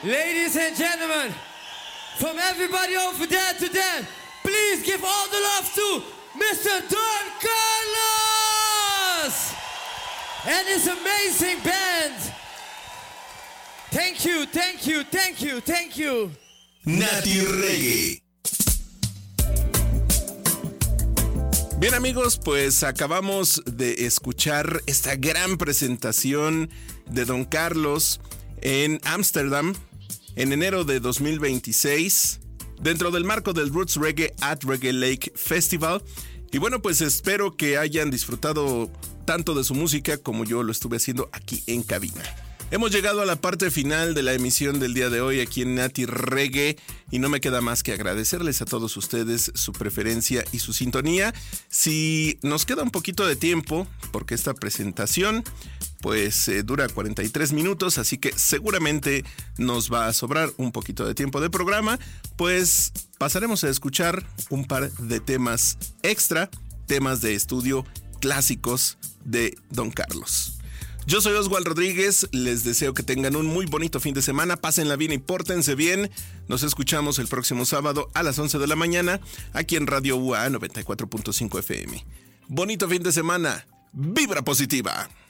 Ladies and gentlemen, from everybody over there to them, please give all the love to Mr. Don Carlos and his amazing band. Thank you, thank you, thank you, thank you. Nati Reggae. Bien amigos, pues acabamos de escuchar esta gran presentación de Don Carlos en Ámsterdam en enero de 2026 dentro del marco del Roots Reggae at Reggae Lake Festival. Y bueno, pues espero que hayan disfrutado tanto de su música como yo lo estuve haciendo aquí en cabina. Hemos llegado a la parte final de la emisión del día de hoy aquí en Nati Reggae y no me queda más que agradecerles a todos ustedes su preferencia y su sintonía. Si nos queda un poquito de tiempo, porque esta presentación pues dura 43 minutos, así que seguramente nos va a sobrar un poquito de tiempo de programa, pues pasaremos a escuchar un par de temas extra, temas de estudio clásicos de Don Carlos. Yo soy Oswald Rodríguez, les deseo que tengan un muy bonito fin de semana, pásenla bien y pórtense bien. Nos escuchamos el próximo sábado a las 11 de la mañana aquí en Radio UA 94.5 FM. Bonito fin de semana, vibra positiva.